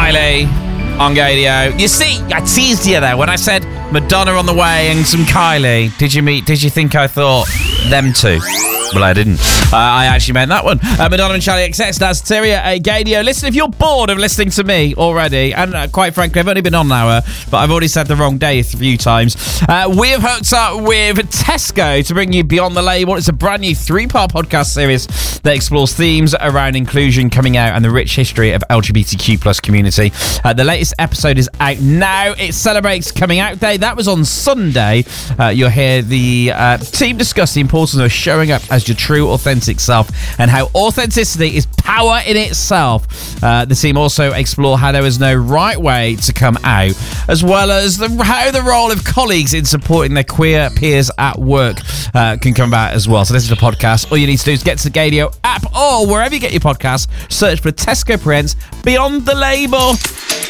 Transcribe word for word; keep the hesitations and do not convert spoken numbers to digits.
Kylie on Gadio. You see, I teased you there when I said Madonna on the way and some Kylie. Did you meet? Did you think I thought them two? Well, I didn't. Uh, I actually meant that one. Uh, Madonna and Charlie X X, that's Tyria at Gadio. Listen, if you're bored of listening to me already, and uh, quite frankly, I've only been on an hour, but I've already said the wrong day a few times. Uh, we have hooked up with Tesco to bring you Beyond the Label. It's a brand new three-part podcast series that explores themes around inclusion coming out and the rich history of L G B T Q plus community. Uh, the latest episode is out now. It celebrates Coming Out Day. That was on Sunday. Uh, you'll hear the uh, team discuss the importance of showing up as your true, authentic self and how authenticity is power in itself. Uh, the team also explore how there is no right way to come out, as well as the, how the role of colleagues in supporting their queer peers at work uh, can come about as well. So this is the podcast. All you need to do is get to the Gadio app or wherever you get your podcasts, search for Tesco Presents Beyond the Label.